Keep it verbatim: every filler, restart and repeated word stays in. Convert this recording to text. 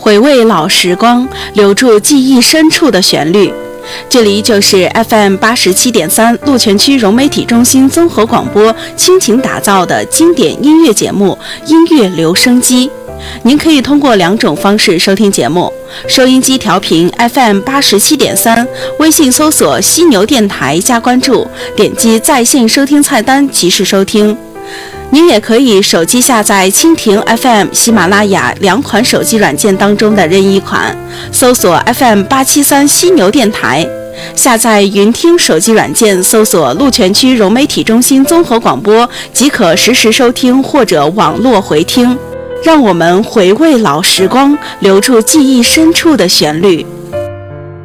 回味老时光，留住记忆深处的旋律。这里就是 F M 八十七点三鹿泉区融媒体中心综合广播倾情打造的经典音乐节目《音乐留声机》。您可以通过两种方式收听节目：收音机调频 F M 八十七点三，微信搜索犀牛电台加关注，点击在线收听菜单即时收听。您也可以手机下载蜻蜓 F M、喜马拉雅两款手机软件当中的任意款，搜索 F M 八七三犀牛电台。下载云听手机软件，搜索鹿泉区融媒体中心综合广播，即可实时收听或者网络回听。让我们回味老时光，留住记忆深处的旋律。